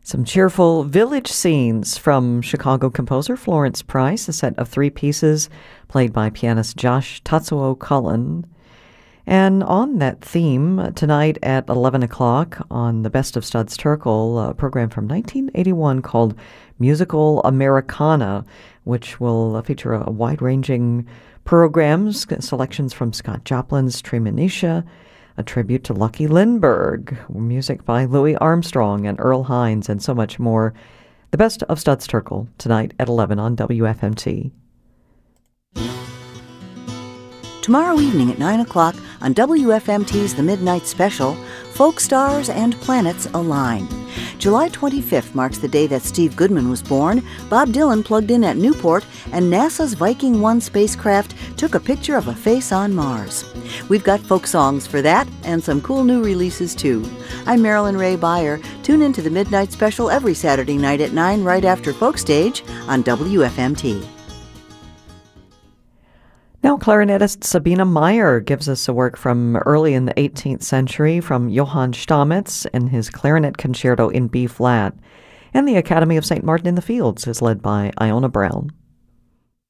Some cheerful village scenes from Chicago composer Florence Price, a set of 3 pieces played by pianist Josh Tatsuo Cullen. And on that theme, tonight at 11 o'clock on the Best of Studs Terkel, a program from 1981 called Musical Americana, which will feature a wide-ranging programs, selections from Scott Joplin's Treemonisha, a tribute to Lucky Lindbergh, music by Louis Armstrong and Earl Hines, and so much more. The Best of Studs Terkel, tonight at 11 on WFMT. Tomorrow evening at 9 o'clock on WFMT's The Midnight Special, Folk Stars and Planets Align. July 25th marks the day that Steve Goodman was born. Bob Dylan plugged in at Newport, and NASA's Viking 1 spacecraft took a picture of a face on Mars. We've got folk songs for that and some cool new releases, too. I'm Marilyn Ray Beyer. Tune in to The Midnight Special every Saturday night at 9 right after Folk Stage on WFMT. Now, clarinetist Sabina Meyer gives us a work from early in the 18th century from Johann Stamitz and his Clarinet Concerto in B-flat. And the Academy of St. Martin in the Fields is led by Iona Brown.